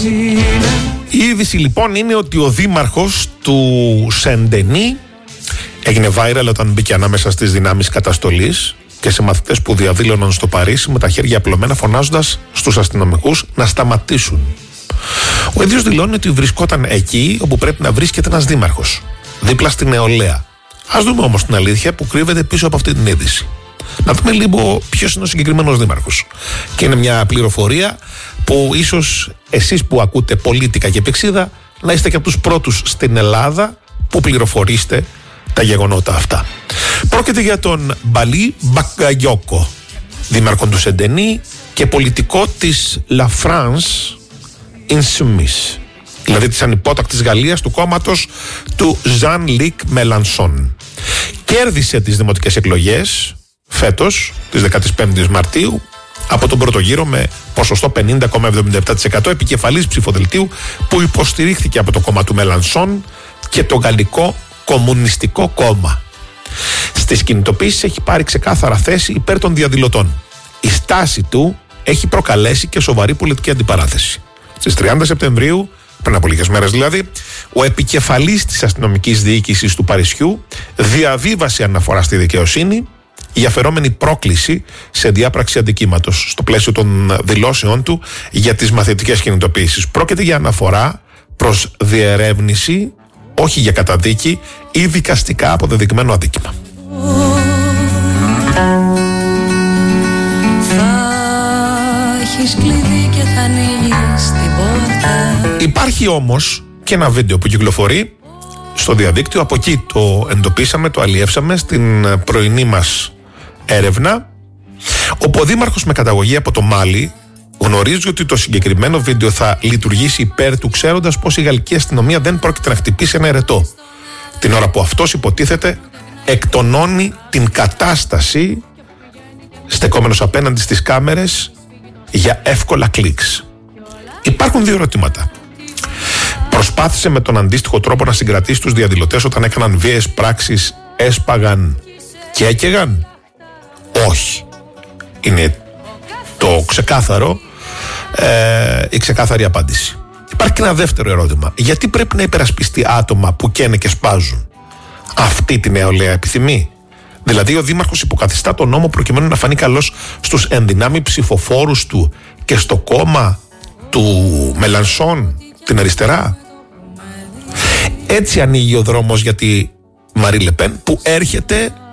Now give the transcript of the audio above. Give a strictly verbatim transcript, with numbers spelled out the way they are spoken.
Η είδηση λοιπόν είναι ότι ο δήμαρχος του Σεντενί έγινε viral όταν μπήκε ανάμεσα στις δυνάμεις καταστολής και σε μαθητές που διαδήλωναν στο Παρίσι με τα χέρια απλωμένα, φωνάζοντας στους αστυνομικούς να σταματήσουν. Ο ίδιος δηλώνει ότι βρισκόταν εκεί όπου πρέπει να βρίσκεται ένας δήμαρχος, δίπλα στη νεολαία. Ας δούμε όμως την αλήθεια που κρύβεται πίσω από αυτή την είδηση. Να δούμε λίγο ποιος είναι ο συγκεκριμένος δήμαρχος. Και είναι μια πληροφορία που ίσως εσείς που ακούτε Πολίτικα και Πηξίδα να είστε και από τους πρώτους στην Ελλάδα που πληροφορείστε τα γεγονότα αυτά. Πρόκειται για τον Μπαλί Μπακαγιόκο, δήμαρχο του Σεντενί και πολιτικό της La France Insoumise, δηλαδή της ανυπότακτης Γαλλίας, του κόμματος του Jean-Luc Mélenchon. Κέρδισε τις δημοτικές εκλογές φέτος, της δεκαπέντε Μαρτίου, από τον πρώτο γύρο με ποσοστό πενήντα κόμμα εβδομήντα επτά τοις εκατό, επικεφαλής ψηφοδελτίου που υποστηρίχθηκε από το κόμμα του Μελανσόν και το Γαλλικό Κομμουνιστικό Κόμμα. Στις κινητοποίησεις έχει πάρει ξεκάθαρα θέση υπέρ των διαδηλωτών. Η στάση του έχει προκαλέσει και σοβαρή πολιτική αντιπαράθεση. Στις τριάντα Σεπτεμβρίου, πριν από λίγες μέρες δηλαδή, ο επικεφαλής της αστυνομικής διοίκησης του Παρισιού διαβίβασε αναφορά στη δικαιοσύνη για φερόμενη πρόκληση σε διάπραξη αντικείμενος στο πλαίσιο των δηλώσεών του για τις μαθητικές κινητοποίησεις. Πρόκειται για αναφορά προς διερεύνηση, όχι για καταδίκη ή δικαστικά αποδεδειγμένο αδίκημα. Υπάρχει όμως και ένα βίντεο που κυκλοφορεί στο διαδίκτυο. Από εκεί το εντοπίσαμε, το αλλιεύσαμε στην πρωινή μας έρευνα, όπου ο δήμαρχος με καταγωγή από το Μάλι γνωρίζει ότι το συγκεκριμένο βίντεο θα λειτουργήσει υπέρ του, ξέροντας πως η γαλλική αστυνομία δεν πρόκειται να χτυπήσει ένα ερετό, την ώρα που αυτός υποτίθεται εκτονώνει την κατάσταση στεκόμενος απέναντι στις κάμερες για εύκολα κλικς. Υπάρχουν δύο ερωτήματα. Προσπάθησε με τον αντίστοιχο τρόπο να συγκρατήσει τους διαδηλωτές όταν έκαναν βίαιες πράξεις, έσπαγαν και έκαιγαν? Όχι. Είναι το ξεκάθαρο, ε, η ξεκάθαρη απάντηση. Υπάρχει και ένα δεύτερο ερώτημα. Γιατί πρέπει να υπερασπιστεί άτομα που καίνε και σπάζουν? Αυτή τη νεολαία επιθυμεί? Δηλαδή ο δήμαρχος υποκαθιστά τον νόμο προκειμένου να φανεί καλός στους ενδυνάμει ψηφοφόρους του και στο κόμμα του Μελανσόν, την αριστερά? Έτσι ανοίγει ο δρόμος για τη Μαρί Λεπέν, που έρχεται